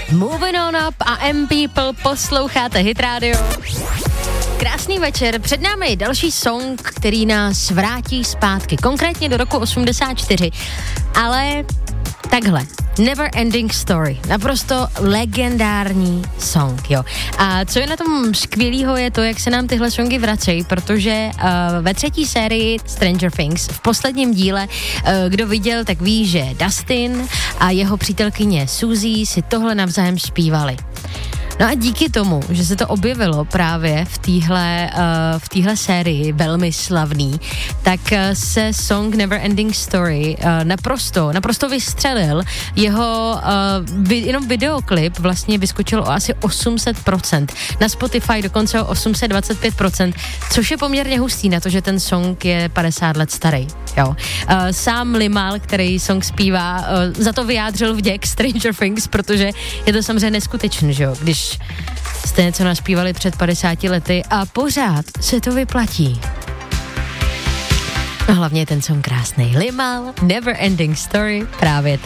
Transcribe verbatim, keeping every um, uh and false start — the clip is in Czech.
Moving on up a M People, posloucháte Hit Radio. Krásný večer, před námi je další song, který nás vrátí zpátky, konkrétně do roku osmdesát čtyři, ale takhle, Never Ending Story, naprosto legendární song, jo. A co je na tom skvělýho je to, jak se nám tyhle songy vracejí, protože uh, ve třetí sérii Stranger Things, v posledním díle, uh, kdo viděl, tak ví, že Dustin a jeho přítelkyně Suzy si tohle navzájem zpívali. No a díky tomu, že se to objevilo právě v téhle uh, v téhle sérii velmi slavný, tak uh, se song Never Ending Story uh, naprosto, naprosto vystřelil. Jeho uh, vi, jenom videoklip vlastně vyskočil o asi osm set procent. Na Spotify dokonce o osm set dvacet pět procent, což je poměrně hustý na to, že ten song je padesát let starý. Jo. Uh, sám Limal, který song zpívá, uh, za to vyjádřil vděk Stranger Things, protože je to samozřejmě neskutečný, že jo, když jste něco naspívali před padesáti lety a pořád se to vyplatí. No hlavně je ten song krásnej. Limal, Never Ending Story, právě ten.